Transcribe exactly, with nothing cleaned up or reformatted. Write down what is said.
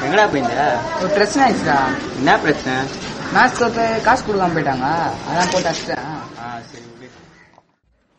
எங்கடா போயிருந்த? ஒரு பிரச்சனை ஆயிடுச்சுடா. என்ன பிரச்சனை? மேட்ச் தோத்து காசு கொடுக்காம போயிட்டாங்க, அதான் போட்டு அடிச்சிட்டேன். ஆ சரி.